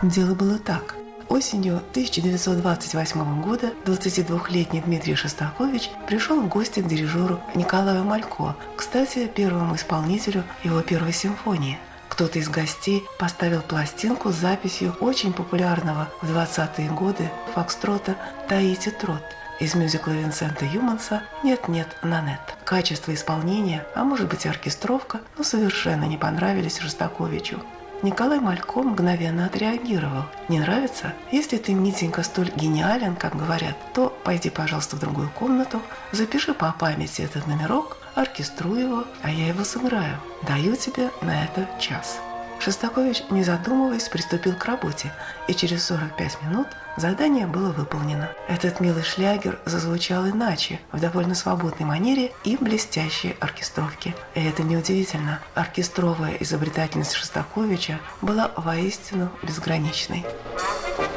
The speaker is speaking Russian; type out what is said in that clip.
Дело было так. Осенью 1928 года 22-летний Дмитрий Шостакович пришел в гости к дирижеру Николаю Малько, кстати, первому исполнителю его первой симфонии. Кто-то из гостей поставил пластинку с записью очень популярного в 20-е годы фокстрота «Таити трот» из мюзикла Винсента Юманса «Нет-нет, Нанет». Качество исполнения, а может быть и оркестровка, совершенно не понравились Шостаковичу. Николай Малько мгновенно отреагировал. «Не нравится? Если ты, Митенька, столь гениален, как говорят, то пойди, пожалуйста, в другую комнату, запиши по памяти этот номерок, оркеструй его, а я его сыграю. Даю тебе на это час». Шостакович, не задумываясь, приступил к работе, и через 45 минут задание было выполнено. Этот милый шлягер зазвучал иначе, в довольно свободной манере и блестящей оркестровке. И это неудивительно. Оркестровая изобретательность Шостаковича была воистину безграничной.